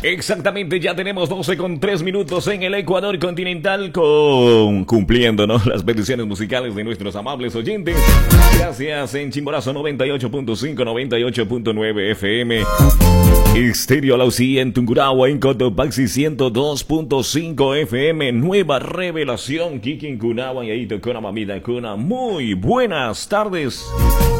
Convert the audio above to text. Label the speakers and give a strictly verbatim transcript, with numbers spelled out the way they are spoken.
Speaker 1: Exactamente, ya tenemos doce con tres minutos en el Ecuador continental, con cumpliendo, ¿no?, las peticiones musicales de nuestros amables oyentes. Gracias en Chimborazo noventa y ocho punto cinco, noventa y ocho punto nueve F M. Estéreo Laucí en Tungurahua, en Cotopaxi ciento dos punto cinco F M. Nueva Revelación, Kikin Kunawa y ahí tocó una mamita cuna. Muy buenas tardes.